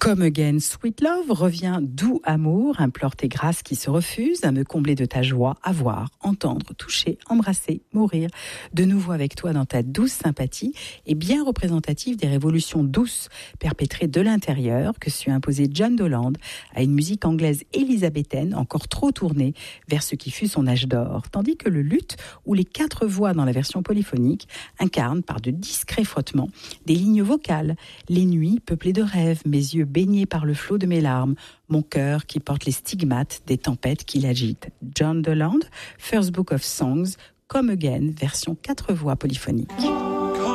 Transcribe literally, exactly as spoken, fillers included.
Come Again, Sweet Love revient doux amour, implore tes grâces qui se refusent à me combler de ta joie, à voir, entendre, toucher, embrasser, mourir. De nouveau avec toi dans ta douce sympathie et bien représentative des révolutions douces perpétrées de l'intérieur que sut imposer John Doland à une musique anglaise élisabéthaine encore trop tournée vers ce qui fut son âge d'or. Tandis que le luth ou les quatre voix dans la version polyphonique incarnent par de discrets frottements des lignes vocales. Les nuits peuplées de rêves, mes yeux baigné par le flot de mes larmes, mon cœur qui porte les stigmates des tempêtes qui l'agitent. John Doland, First Book of Songs, Come Again, version quatre voix polyphonique.